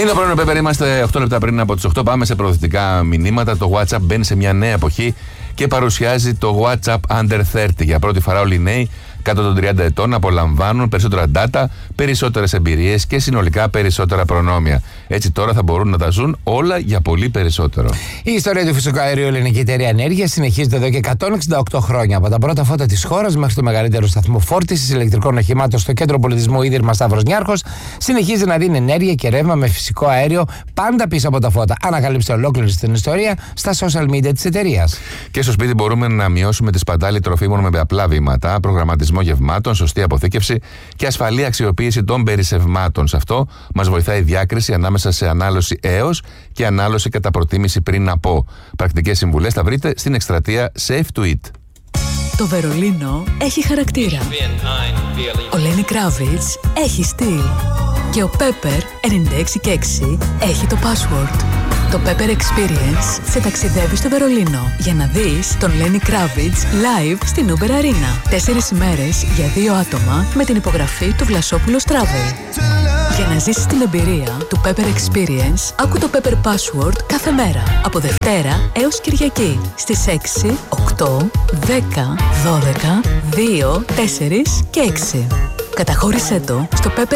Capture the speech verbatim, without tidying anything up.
Είναι το πρωινό Πέπερ, είμαστε οκτώ λεπτά πριν από τις οκτώ. Πάμε σε προοδευτικά μηνύματα. Το WhatsApp μπαίνει σε μια νέα εποχή και παρουσιάζει το WhatsApp Under τριάντα. Για πρώτη φορά όλοι οι νέοι κάτω των τριάντα ετών απολαμβάνουν περισσότερα data, περισσότερες εμπειρίες και συνολικά περισσότερα προνόμια. Έτσι τώρα θα μπορούν να τα ζουν όλα για πολύ περισσότερο. Η ιστορία του φυσικού αερίου Ελληνική Εταιρεία Ενέργειας συνεχίζεται εδώ και εκατόν εξήντα οκτώ χρόνια. Από τα πρώτα φώτα της χώρας μέχρι το μεγαλύτερο σταθμό φόρτισης ηλεκτρικών οχημάτων στο κέντρο πολιτισμού Ίδρυμα Σταύρος Νιάρχος, συνεχίζει να δίνει ενέργεια και ρεύμα με φυσικό αέριο πάντα πίσω από τα φώτα. Ανακαλύψτε ολόκληρη την ιστορία στα social media της εταιρείας. Και στο σπίτι μπορούμε να μειώσουμε τη σπατάλη τροφίμων με απλά βήματα, προγραμματισμό γευμάτων, σωστή αποθήκευση και ασφαλή αξιοποίηση των περισσευμάτων. Σε αυτό μας βοηθάει η διάκριση ανάμεσα σε ανάλωση έως και ανάλωση κατά προτίμηση πριν από. Πρακτικές συμβουλές θα βρείτε στην εκστρατεία Safe to Eat. Το Βερολίνο έχει χαρακτήρα. Ο Λένι Κράβιτς έχει στυλ. Και ο Pepper ενενήντα έξι και έξι έχει το password. Το Pepper Experience σε ταξιδεύει στο Βερολίνο για να δεις τον Lenny Kravitz live στην Uber Arena. Τέσσερις ημέρες για δύο άτομα με την υπογραφή του Βλασόπουλος Travel. Για να ζήσεις την εμπειρία του Pepper Experience, άκου το Pepper Password κάθε μέρα. Από Δευτέρα έως Κυριακή στις έξι, οκτώ, δέκα, δώδεκα, δύο, τέσσερα και έξι. Καταχώρησέ το στο Pepper